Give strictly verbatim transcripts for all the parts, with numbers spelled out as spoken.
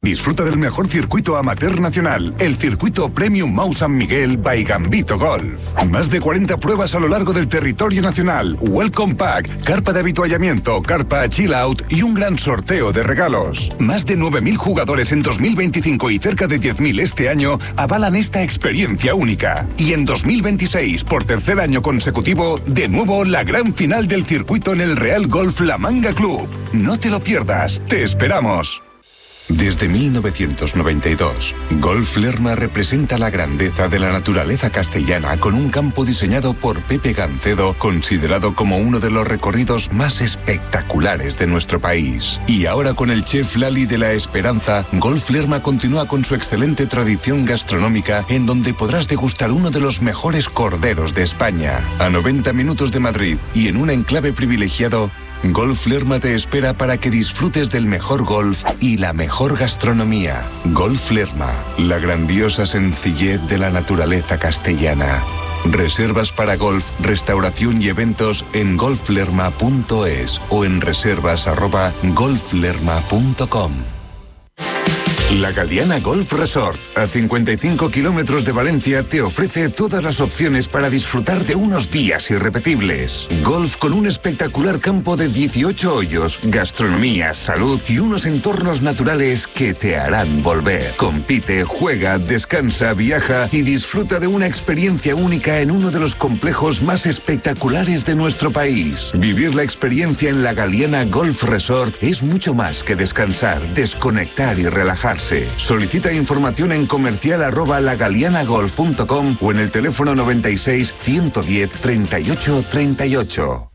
Disfruta del mejor circuito amateur nacional, el circuito Premium Mau San Miguel by Gambito Golf. Más de cuarenta pruebas a lo largo del territorio nacional, Welcome Pack, carpa de avituallamiento, carpa Chill Out y un gran sorteo de regalos. Más de nueve mil jugadores en dos mil veinticinco y cerca de diez mil este año avalan esta experiencia única. Y en dos mil veintiséis, por tercer año consecutivo, de nuevo la gran final del circuito en el Real Golf La Manga Club. No te lo pierdas, te esperamos. Desde mil novecientos noventa y dos, Golf Lerma representa la grandeza de la naturaleza castellana con un campo diseñado por Pepe Gancedo, considerado como uno de los recorridos más espectaculares de nuestro país. Y ahora con el chef Lali de la Esperanza, Golf Lerma continúa con su excelente tradición gastronómica en donde podrás degustar uno de los mejores corderos de España. A noventa minutos de Madrid y en un enclave privilegiado, Golf Lerma te espera para que disfrutes del mejor golf y la mejor gastronomía. Golf Lerma, la grandiosa sencillez de la naturaleza castellana. Reservas para golf, restauración y eventos en golf lerma punto es o en reservas arroba golf lerma punto com. La Galiana Golf Resort, a cincuenta y cinco kilómetros de Valencia, te ofrece todas las opciones para disfrutar de unos días irrepetibles. Golf con un espectacular campo de dieciocho hoyos, gastronomía, salud y unos entornos naturales que te harán volver. Compite, juega, descansa, viaja y disfruta de una experiencia única en uno de los complejos más espectaculares de nuestro país. Vivir la experiencia en la Galiana Golf Resort es mucho más que descansar, desconectar y relajarse. Solicita información en comercial arroba lagalianagolf punto com o en el teléfono noventa y seis, ciento diez, treinta y ocho, treinta y ocho.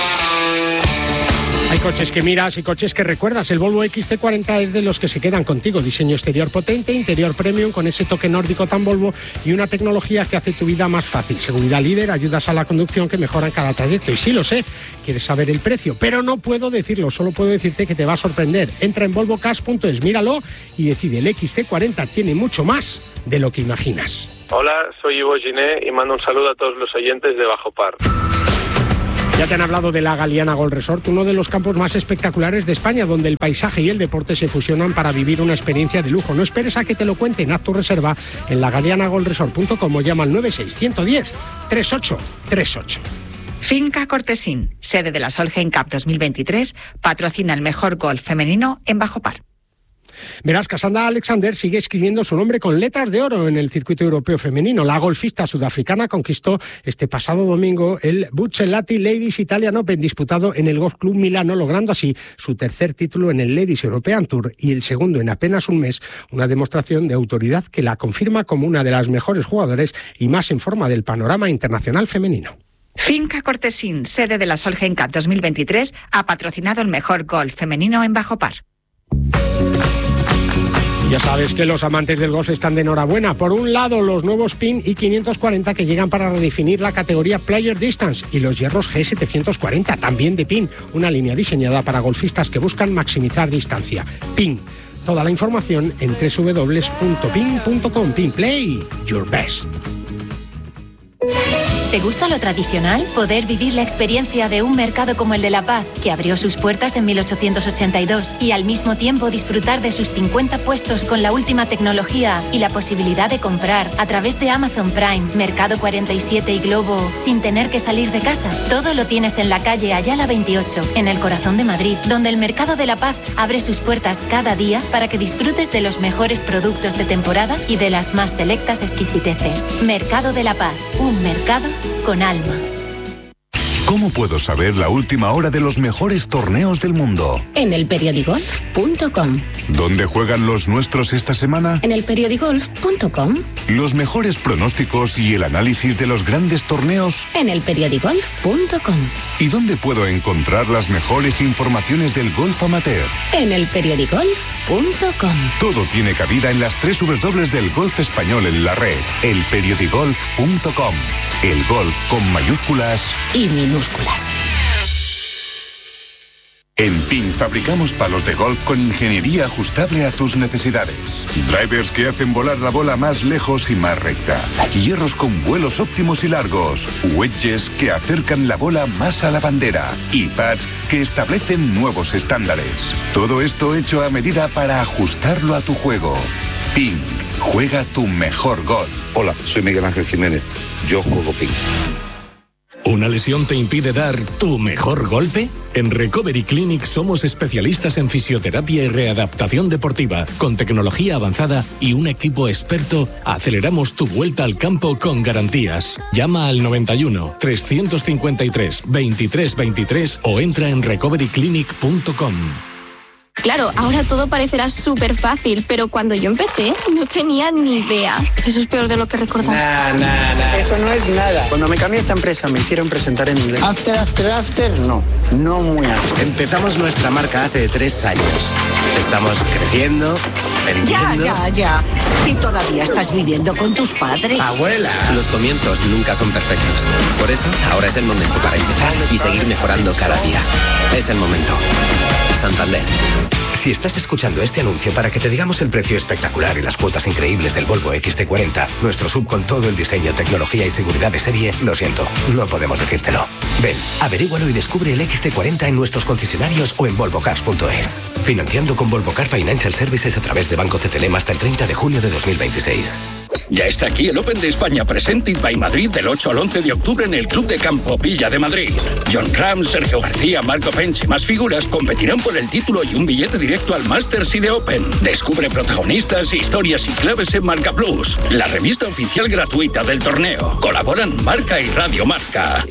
Hay coches que miras y coches que recuerdas. El Volvo equis ce cuarenta es de los que se quedan contigo. Diseño exterior potente, interior premium con ese toque nórdico tan Volvo y una tecnología que hace tu vida más fácil. Seguridad líder, ayudas a la conducción que mejoran cada trayecto. Y sí lo sé, quieres saber el precio, pero no puedo decirlo, solo puedo decirte que te va a sorprender. Entra en volvo cars punto es, míralo y decide. El equis ce cuarenta tiene mucho más de lo que imaginas. Hola, soy Ivo Giné y mando un saludo a todos los oyentes de Bajo Par. Ya te han hablado de la Galiana Golf Resort, uno de los campos más espectaculares de España, donde el paisaje y el deporte se fusionan para vivir una experiencia de lujo. No esperes a que te lo cuenten, haz tu reserva en la galiana golf resort punto com o llama al nueve seis, uno uno cero, tres ocho tres ocho. Finca Cortesín, sede de la Solheim Cup dos mil veintitrés, patrocina el mejor golf femenino en Bajo Par. Verás, Cassandra Alexander sigue escribiendo su nombre con letras de oro en el circuito europeo femenino. La golfista sudafricana conquistó este pasado domingo el Buccellati Ladies Italian Open disputado en el Golf Club Milano, logrando así su tercer título en el Ladies European Tour y el segundo en apenas un mes, una demostración de autoridad que la confirma como una de las mejores jugadoras y más en forma del panorama internacional femenino. Finca Cortesín, sede de la Solheim Cup dos mil veintitrés, ha patrocinado el mejor golf femenino en Bajo Par. Ya sabes que los amantes del golf están de enhorabuena. Por un lado, los nuevos Pin I quinientos cuarenta que llegan para redefinir la categoría Player Distance y los hierros G setecientos cuarenta, también de Pin, una línea diseñada para golfistas que buscan maximizar distancia. Pin. Toda la información en doble u doble u doble u punto pin punto com. Pin Play, your best. ¿Te gusta lo tradicional? Poder vivir la experiencia de un mercado como el de La Paz, que abrió sus puertas en mil ochocientos ochenta y dos, y al mismo tiempo disfrutar de sus cincuenta puestos con la última tecnología y la posibilidad de comprar a través de Amazon Prime, Mercado cuarenta y siete y Globo sin tener que salir de casa. Todo lo tienes en la calle Ayala veintiocho, en el corazón de Madrid, donde el Mercado de La Paz abre sus puertas cada día para que disfrutes de los mejores productos de temporada y de las más selectas exquisiteces. Mercado de La Paz, un mercado con alma. ¿Cómo puedo saber la última hora de los mejores torneos del mundo? En el periodigolf punto com. ¿Dónde juegan los nuestros esta semana? En el periodigolf punto com. ¿Los mejores pronósticos y el análisis de los grandes torneos? En el periodigolf punto com. ¿Y dónde puedo encontrar las mejores informaciones del golf amateur? En el periodigolf punto com. Todo tiene cabida en las tres dobles del golf español en la red. el periodigolf punto com. El golf con mayúsculas y minúsculas. En Pin fabricamos palos de golf con ingeniería ajustable a tus necesidades. Drivers que hacen volar la bola más lejos y más recta. Hierros con vuelos óptimos y largos. Wedges que acercan la bola más a la bandera. Y pads que establecen nuevos estándares. Todo esto hecho a medida para ajustarlo a tu juego. Ping. Juega tu mejor golf. Hola, soy Miguel Ángel Jiménez. Yo juego Ping. ¿Una lesión te impide dar tu mejor golpe? En Recovery Clinic somos especialistas en fisioterapia y readaptación deportiva. Con tecnología avanzada y un equipo experto, aceleramos tu vuelta al campo con garantías. Llama al noventa y uno, trescientos cincuenta y tres, veintitrés veintitrés o entra en recovery clinic punto com. Claro, ahora todo parecerá súper fácil, pero cuando yo empecé no tenía ni idea. Eso es peor de lo que recordaba. Nah, nah, nah. Eso no es nada. Cuando me cambié a esta empresa me hicieron presentar en inglés. After, after, after, no. No muy after. Empezamos nuestra marca hace tres años. Estamos creciendo, vendiendo... Ya, ya, ya. ¿Y todavía estás viviendo con tus padres? ¡Abuela! Los comienzos nunca son perfectos. Por eso, ahora es el momento para empezar y seguir mejorando cada día. Es el momento. Santander. Si estás escuchando este anuncio para que te digamos el precio espectacular y las cuotas increíbles del Volvo equis ce cuarenta, nuestro sub con todo el diseño, tecnología y seguridad de serie, lo siento, no podemos decírtelo. Ven, averígualo y descubre el equis ce cuarenta en nuestros concesionarios o en volvo cars punto es. Financiando con Volvo Car Financial Services a través de Banco C T L M hasta el treinta de junio de dos mil veintiséis. Ya está aquí el Open de España Presented by Madrid del ocho al once de octubre en el Club de Campo Villa de Madrid. John Ram, Sergio García, Marco Pench y más figuras competirán por el título y un billete directo al Masters y de Open. Descubre protagonistas, historias y claves en Marca Plus, la revista oficial gratuita del torneo. Colaboran Marca y Radio Marca.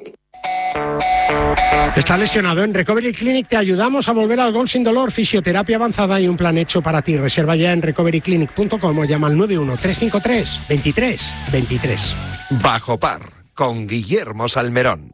¿Estás lesionado? En Recovery Clinic te ayudamos a volver al golf sin dolor, fisioterapia avanzada y un plan hecho para ti. Reserva ya en recovery clinic punto com o llama al nueve uno, tres cinco tres, veintitrés veintitrés. Bajo Par, con Guillermo Salmerón.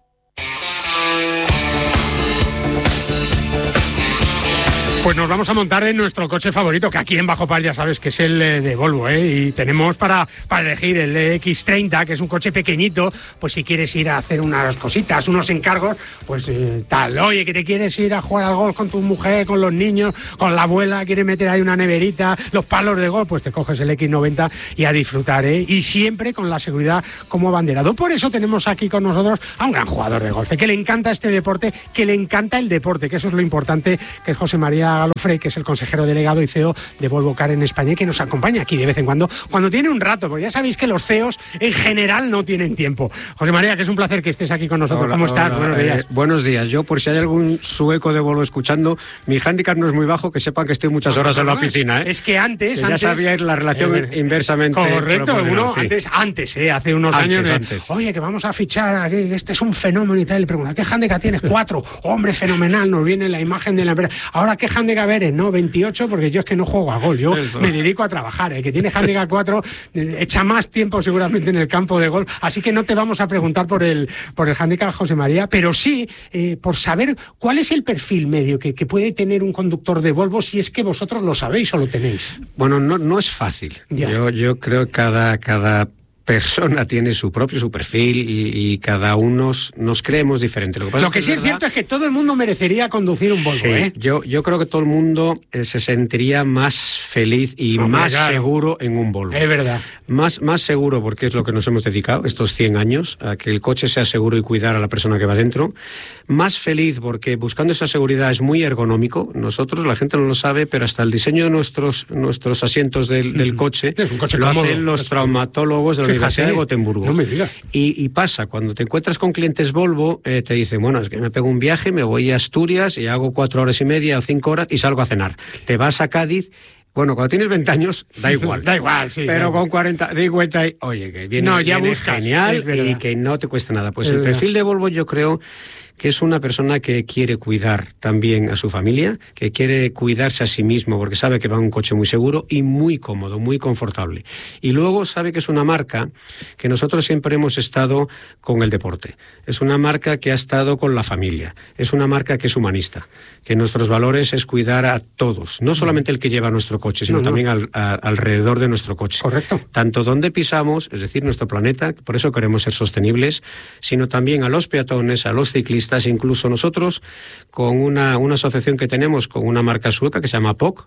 Pues nos vamos a montar en nuestro coche favorito, que aquí en Bajo Par ya sabes que es el de Volvo, ¿eh? Y tenemos para, para elegir el equis treinta, que es un coche pequeñito, pues si quieres ir a hacer unas cositas, unos encargos, pues eh, tal. Oye, que te quieres ir a jugar al golf con tu mujer, con los niños, con la abuela, quieres meter ahí una neverita, los palos de golf, pues te coges el equis noventa y a disfrutar, ¿eh? Y siempre con la seguridad como abanderado. Por eso tenemos aquí con nosotros a un gran jugador de golf, que le encanta este deporte, que le encanta el deporte, que eso es lo importante, que es José María Galofrey, que es el consejero delegado y C E O de Volvo Car en España y que nos acompaña aquí de vez en cuando, cuando tiene un rato, porque ya sabéis que los C E Os en general no tienen tiempo. José María, que es un placer que estés aquí con nosotros. Hola, ¿Cómo estás? Hola, buenos días. Eh, buenos días. Yo, por si hay algún sueco de Volvo escuchando, mi hándicap no es muy bajo, que sepan que estoy muchas horas no, no, en la oficina. ¿eh? Es que antes... Que antes ya sabíais la relación eh, inversamente. Correcto, uno sí. antes, antes eh, hace unos antes, años, antes. Eh, oye, que vamos a fichar aquí, este es un fenómeno y tal, y le pregunta, ¿qué hándicap tienes? Cuatro. Hombre, fenomenal, nos viene la imagen de la empresa. Ahora, ¿qué hándicap eres? No, veintiocho, porque yo es que no juego a golf, yo Eso. me dedico a trabajar. El que tiene hándicap cuatro eh, echa más tiempo seguramente en el campo de golf, así que no te vamos a preguntar por el, por el hándicap, José María, pero sí eh, por saber cuál es el perfil medio que, que puede tener un conductor de Volvo, si es que vosotros lo sabéis o lo tenéis. Bueno, no, no es fácil. Yo, yo creo que cada... cada... persona tiene su propio, su perfil y, y cada uno nos creemos diferente. Lo que, pasa Lo que es sí es es cierto es que todo el mundo merecería conducir un Volvo, sí, ¿eh? Yo, yo creo que todo el mundo eh, se sentiría más feliz y no, más claro. seguro en un Volvo. Es verdad. Más, más seguro porque es lo que nos hemos dedicado estos cien años, a que el coche sea seguro y cuidar a la persona que va dentro. Más feliz porque buscando esa seguridad es muy ergonómico. Nosotros, la gente no lo sabe, pero hasta el diseño de nuestros, nuestros asientos del, del coche, es un coche lo cómodo. hacen los traumatólogos de la Fíjate. Universidad de Gotemburgo. No me digas. Y, y pasa, cuando te encuentras con clientes Volvo, eh, te dicen, bueno, es que me pego un viaje, me voy a Asturias y hago cuatro horas y media o cinco horas y salgo a cenar. Te vas a Cádiz. Bueno, cuando tienes veinte años, da igual. da igual, sí. Pero da con cuarenta, cincuenta, y, oye, que viene, no, ya viene buscas, genial y que no te cuesta nada. Pues es el verdad. perfil de Volvo yo creo que es una persona que quiere cuidar también a su familia, que quiere cuidarse a sí mismo porque sabe que va en un coche muy seguro y muy cómodo, muy confortable. Y luego sabe que es una marca que nosotros siempre hemos estado con el deporte. Es una marca que ha estado con la familia. Es una marca que es humanista, que nuestros valores es cuidar a todos, no solamente el que lleva nuestro coche, sino no, no. también al, a, alrededor de nuestro coche. Correcto. Tanto donde pisamos, es decir, nuestro planeta, por eso queremos ser sostenibles, sino también a los peatones, a los ciclistas, incluso nosotros con una, una asociación que tenemos con una marca sueca que se llama P O C,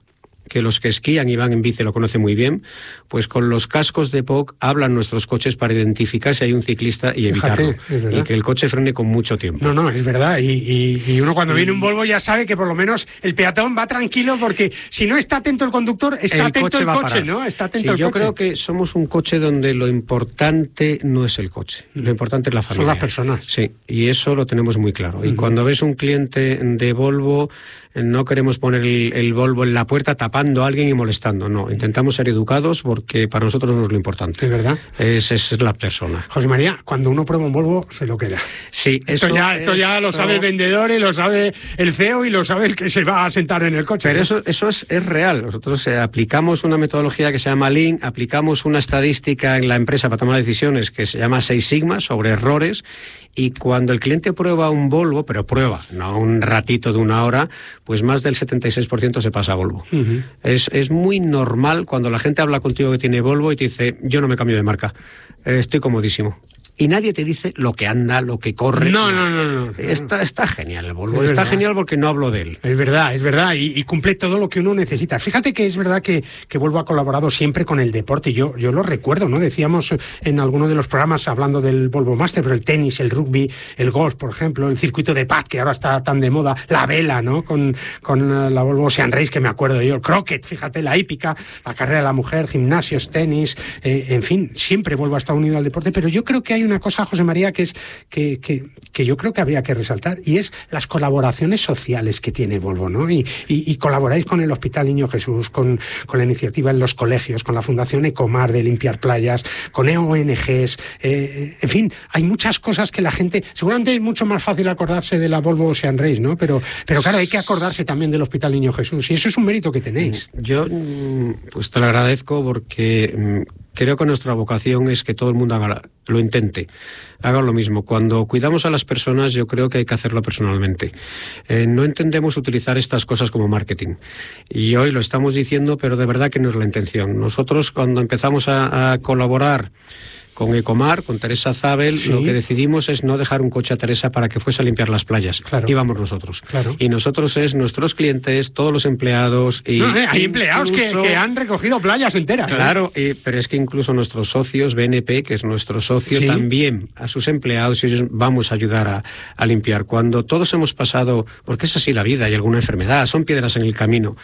que los que esquían y van en bici lo conocen muy bien, pues con los cascos de P O C hablan nuestros coches para identificar si hay un ciclista y evitarlo. Fíjate, y que el coche frene con mucho tiempo. No, no, es verdad. Y, y, y uno cuando y... viene un Volvo ya sabe que por lo menos el peatón va tranquilo, porque si no está atento el conductor, está el atento coche el coche, ¿no? Está atento sí, el yo coche. creo que somos un coche donde lo importante no es el coche, lo importante es la familia. Son las personas. Sí, y eso lo tenemos muy claro. Uh-huh. Y cuando ves un cliente de Volvo, no queremos poner el, el Volvo en la puerta tapando a alguien y molestando, no. Intentamos ser educados porque para nosotros no es lo importante. Es verdad. Es, es, es la persona. José María, cuando uno prueba un Volvo, se lo queda. Sí, esto, eso, ya, esto ya lo sabe el vendedor y lo sabe el C E O y lo sabe el que se va a sentar en el coche. Pero ¿no? eso, eso es, es real. Nosotros eh, aplicamos una metodología que se llama Lean, aplicamos una estadística en la empresa para tomar decisiones que se llama Seis Sigma sobre errores. Y cuando el cliente prueba un Volvo, pero prueba, no un ratito de una hora, pues más del setenta y seis por ciento se pasa a Volvo. Uh-huh. Es, es muy normal cuando la gente habla contigo que tiene Volvo y te dice, yo no me cambio de marca, eh, estoy comodísimo. Y nadie te dice lo que anda, lo que corre. No, no, no. no, no. Está, está genial el Volvo, está verdad. Genial porque no hablo de él. Es verdad, es verdad, y, y cumple todo lo que uno necesita. Fíjate que es verdad que, que Volvo ha colaborado siempre con el deporte, yo, yo lo recuerdo, ¿no? Decíamos en alguno de los programas hablando del Volvo Master, pero el tenis, el rugby, el golf, por ejemplo, el circuito de pad, que ahora está tan de moda, la vela, ¿no? Con, con la Volvo Ocean Race, que me acuerdo yo, el croquet, fíjate, la hípica, la carrera de la mujer, gimnasios, tenis, eh, en fin, siempre Volvo ha estado unido al deporte, pero yo creo que hay una cosa, José María, que es que, que, que yo creo que habría que resaltar, y es las colaboraciones sociales que tiene Volvo, ¿no? Y, y, y colaboráis con el Hospital Niño Jesús, con, con la iniciativa en los colegios, con la Fundación Ecomar de limpiar playas, con O N Ges, eh, en fin, hay muchas cosas que la gente, seguramente es mucho más fácil acordarse de la Volvo Ocean Race, ¿no? Pero, pero claro, hay que acordarse también del Hospital Niño Jesús, y eso es un mérito que tenéis. Yo, pues te lo agradezco porque creo que nuestra vocación es que todo el mundo haga, lo intente, haga lo mismo. Cuando cuidamos a las personas, yo creo que hay que hacerlo personalmente. Eh, no entendemos utilizar estas cosas como marketing. Y hoy lo estamos diciendo, pero de verdad que no es la intención. Nosotros, cuando empezamos a, a colaborar con Ecomar, con Teresa Zabel, sí. Lo que decidimos es no dejar un coche a Teresa para que fuese a limpiar las playas. Claro. Íbamos nosotros. Claro. Y nosotros es nuestros clientes, todos los empleados. Y no, eh, hay empleados incluso, que, que han recogido playas enteras. Claro, ¿eh? y, pero es que incluso nuestros socios, B N P, que es nuestro socio, ¿sí? También a sus empleados, y ellos vamos a ayudar a, a limpiar. Cuando todos hemos pasado, porque es así la vida, hay alguna enfermedad, son piedras en el camino,